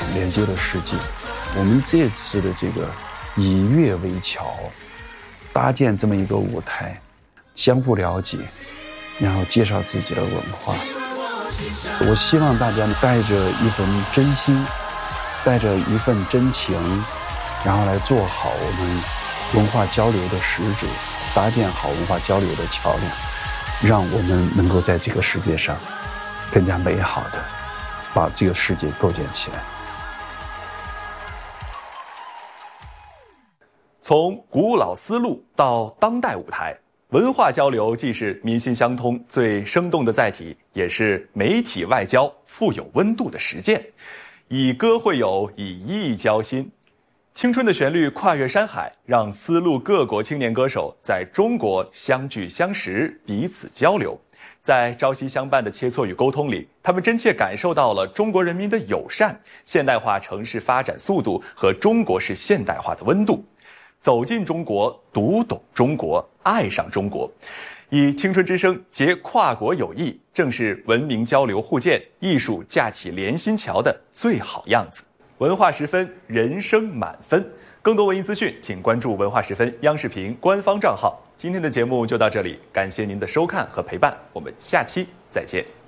连接了世界。我们这次的这个以乐为桥，搭建这么一个舞台，相互了解，然后介绍自己的文化。我希望大家带着一份真心，带着一份真情，然后来做好我们文化交流的使者，搭建好文化交流的桥梁，让我们能够在这个世界上更加美好的把这个世界构建起来。 从古老丝路到当代舞台，文化交流既是民心相通最生动的载体，也是媒体外交富有温度的实践。以歌会友，以艺交心。青春的旋律跨越山海，让丝路各国青年歌手在中国相聚相识，彼此交流。在朝夕相伴的切磋与沟通里，他们真切感受到了中国人民的友善、现代化城市发展速度和中国式现代化的温度。走进中国，读懂中国，爱上中国。以青春之声结跨国友谊，正是文明交流互鉴、艺术架起连心桥的最好样子。文化十分，人生满分。更多文艺资讯，请关注文化十分央视频官方账号。今天的节目就到这里，感谢您的收看和陪伴，我们下期再见。